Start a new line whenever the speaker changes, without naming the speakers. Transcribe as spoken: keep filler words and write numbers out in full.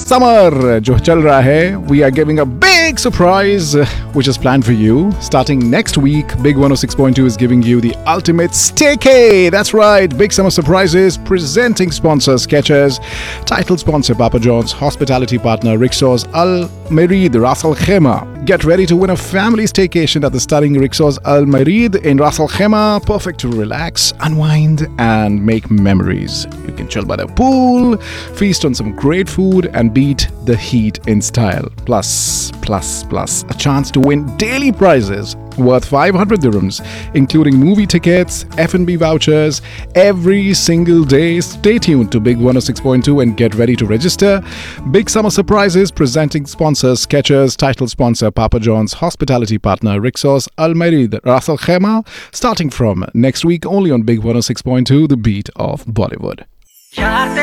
Summer जो चल रहा है, we are giving a big surprise uh, which is planned for you. Starting next week, Big one oh six point two is giving you the ultimate staycay. That's right, Big Summer Surprises, presenting sponsor Skechers, title sponsor Papa John's, hospitality partner Rixos Al Merid Ras Al Khaimah. Get ready to win a family staycation at the stunning Rixos Al Merid in Ras Al Khaimah. Perfect to relax, unwind and make memories. You can chill by the pool, feast on some great food and beat the heat in style. Plus, plus, plus, a chance to win daily prizes worth five hundred dirhams, including movie tickets, F and B vouchers, every single day. Stay tuned to Big one oh six point two and get ready to register. Big Summer Surprises, presenting sponsors Skechers, title sponsor Papa John's, hospitality partner Rixos Al Merid Ras Al Khaimah, starting from next week only on Big one oh six point two, the beat of Bollywood.